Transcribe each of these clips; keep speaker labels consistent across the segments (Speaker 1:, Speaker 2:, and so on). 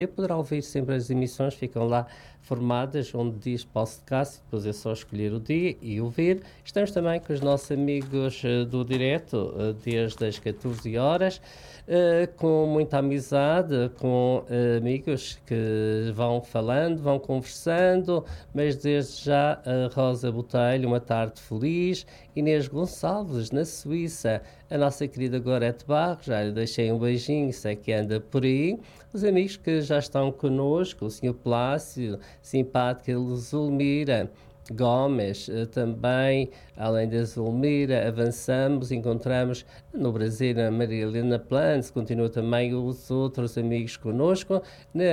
Speaker 1: Poderá ouvir sempre as emissões, ficam lá formadas, onde diz podcast, depois é só escolher o dia e ouvir. Estamos também com os nossos amigos do direto, desde as 14 horas, com muita amizade, com amigos que vão falando, vão conversando, mas desde já a Rosa Botelho, uma tarde feliz, Inês Gonçalves, na Suíça, a nossa querida Gorete Barros, já lhe deixei um beijinho, sei que anda por aí, os amigos que já estão connosco, o Sr. Plácio, simpática Zulmira Gomes, também, além da Zulmira, avançamos, encontramos no Brasil a Maria Helena Plans, continua também os outros amigos connosco,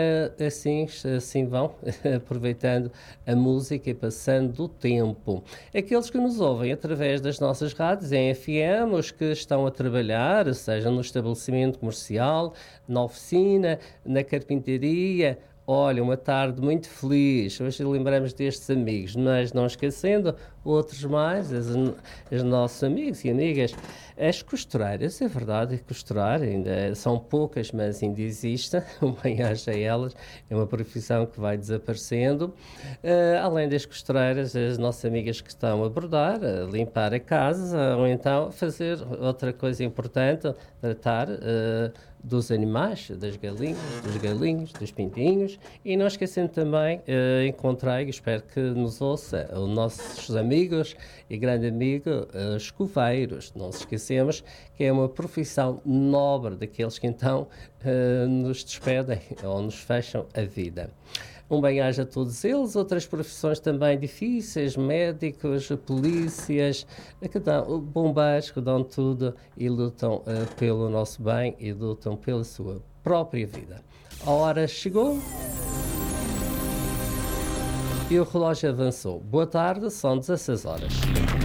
Speaker 1: assim vão, aproveitando a música e passando o tempo. Aqueles que nos ouvem através das nossas rádios em FM, os que estão a trabalhar, seja no estabelecimento comercial, na oficina, na carpintaria. Olha, uma tarde muito feliz. Hoje lembramos destes amigos, mas não esquecendo outros mais, os nossos amigos e amigas, as costureiras, é verdade, costurar ainda são poucas, mas ainda existem, bem-aja a elas, é uma profissão que vai desaparecendo. Além das costureiras, as nossas amigas que estão a bordar, a limpar a casa, ou então fazer outra coisa importante, tratar dos animais, das galinhas, dos galinhos, dos pintinhos, e não esquecendo também, encontrei, espero que nos ouça, os nossos amigos e grande amigo, os coveiros. Não se esquecemos que é uma profissão nobre daqueles que então nos despedem ou nos fecham a vida. Um bem-aja a todos eles, outras profissões também difíceis, médicos, polícias, que dão, bombeiros, que dão tudo e lutam pelo nosso bem e lutam pela sua própria vida. A hora chegou e o relógio avançou. Boa tarde, são 16 horas.